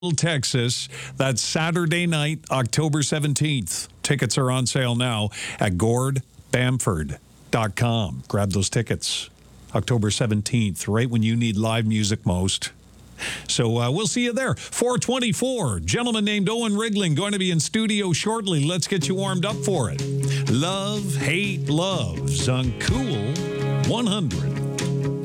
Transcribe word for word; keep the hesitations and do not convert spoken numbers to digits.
Texas. That's Saturday night, October seventeenth. Tickets are on sale now at gord bamford dot com. Grab those tickets. October seventeenth, right when you need live music most. So uh, we'll see you there. four twenty-four, gentleman named Owen Rigling going to be in studio shortly. Let's get you warmed up for it. Love, Hate, Loves on Cool one hundred.